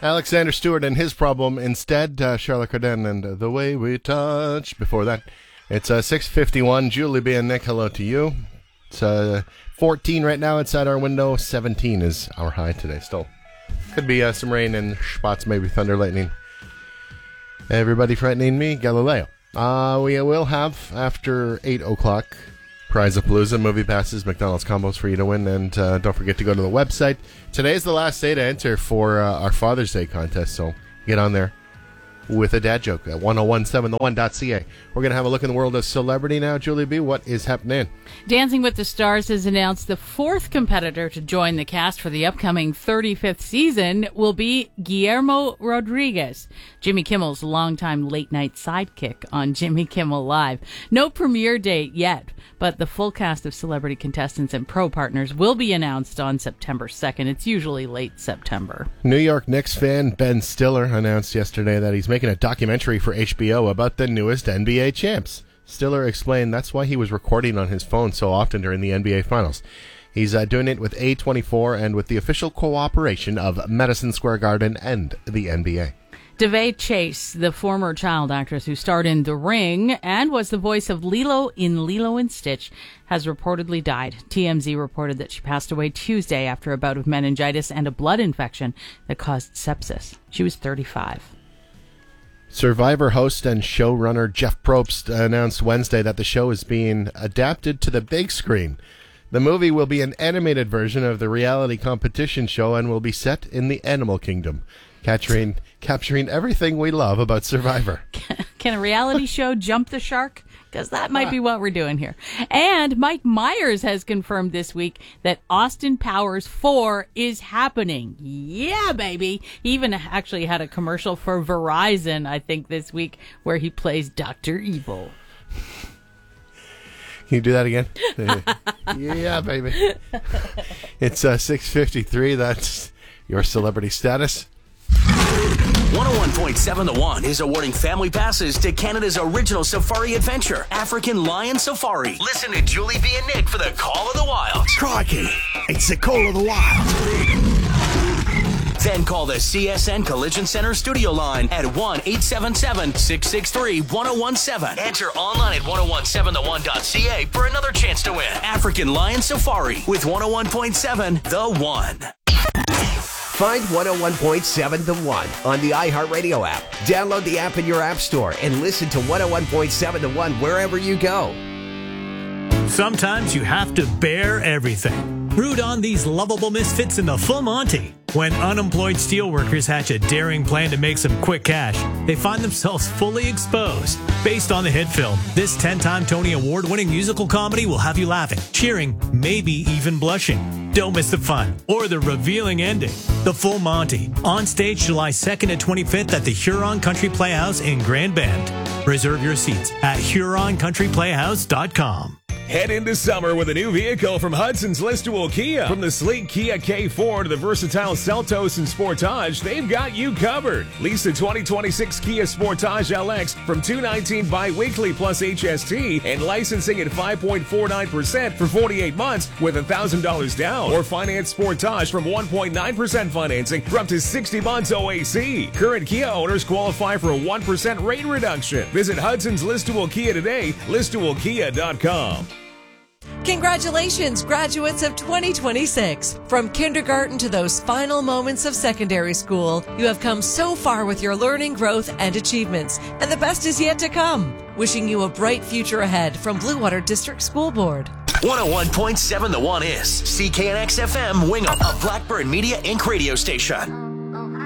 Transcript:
Alexander Stewart and His Problem instead. Charlotte Cardin and The Way We Touch. Before that, it's 6:51. Julie B. and Nick, hello to you. It's 14 right now outside our window. 17 is our high today still. Could be some rain and spots, maybe thunder, lightning. Everybody frightening me, Galileo. We will have, after 8 o'clock, Prize-a-Palooza, movie passes, McDonald's combos for you to win, and don't forget to go to the website. Today's the last day to enter for our Father's Day contest, so get on there with a dad joke at 1017thone.ca. We're going to have a look in the world of celebrity now. Julie B., what is happening? Dancing with the Stars has announced the fourth competitor to join the cast for the upcoming 35th season will be Guillermo Rodriguez, Jimmy Kimmel's longtime late-night sidekick on Jimmy Kimmel Live. No premiere date yet, but the full cast of celebrity contestants and pro partners will be announced on September 2nd. It's usually late September. New York Knicks fan Ben Stiller announced yesterday that he's making a documentary for HBO about the newest NBA champs. Stiller explained that's why he was recording on his phone so often during the NBA Finals. He's doing it with A24 and with the official cooperation of Madison Square Garden and the NBA. Davei Chase, the former child actress who starred in The Ring and was the voice of Lilo in Lilo and Stitch, has reportedly died. TMZ reported that she passed away Tuesday after a bout of meningitis and a blood infection that caused sepsis. She was 35. Survivor host and showrunner Jeff Probst announced Wednesday that the show is being adapted to the big screen. The movie will be an animated version of the reality competition show and will be set in the animal kingdom, capturing everything we love about Survivor. Can a reality show jump the shark? Because that might be what we're doing here. And Mike Myers has confirmed this week that Austin Powers 4 is happening. Yeah, baby. He even actually had a commercial for Verizon, I think, this week, where he plays Dr. Evil. Can you do that again? Yeah, baby. It's 6:53. That's your celebrity status. 101.7 The One is awarding family passes to Canada's original safari adventure, African Lion Safari. Listen to Julie B. and Nick for the Call of the Wild. Crikey, it's the Call of the Wild. Then call the CSN Collision Center studio line at 1-877-663-1017. Enter online at 1017thone.ca for another chance to win African Lion Safari with 101.7 The One. Find 101.7 The One on the iHeartRadio app. Download the app in your app store and listen to 101.7 The One wherever you go. Sometimes you have to bear everything. Root on these lovable misfits in the full Monty. When unemployed steelworkers hatch a daring plan to make some quick cash, they find themselves fully exposed. Based on the hit film, this 10-time Tony Award-winning musical comedy will have you laughing, cheering, maybe even blushing. Don't miss the fun or the revealing ending. The Full Monty, on stage July 2nd and 25th at the Huron Country Playhouse in Grand Bend. Reserve your seats at HuronCountryPlayhouse.com. Head into summer with a new vehicle from Hudson's Listowel Kia. From the sleek Kia K4 to the versatile Seltos and Sportage, they've got you covered. Lease the 2026 Kia Sportage LX from $219 bi-weekly plus HST and licensing at 5.49% for 48 months with $1,000 down. Or finance Sportage from 1.9% financing for up to 60 months OAC. Current Kia owners qualify for a 1% rate reduction. Visit Hudson's Listowel Kia today, listowelkia.com. Congratulations, graduates of 2026. From kindergarten to those final moments of secondary school, you have come so far with your learning, growth, and achievements, and the best is yet to come. Wishing you a bright future ahead from Blue Water District School Board. 101.7 The One is CKNX FM Wingham, a Blackbird Media Inc. radio station.